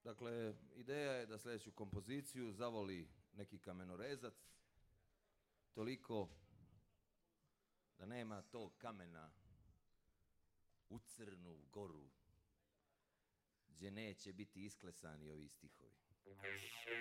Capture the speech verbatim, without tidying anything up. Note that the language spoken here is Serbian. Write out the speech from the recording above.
Dakle, ideja je da sljedeću kompoziciju zavoli neki kamenorezac, toliko da nema tog kamena u Crnu Goru, gdje neće biti isklesani ovi stihovi.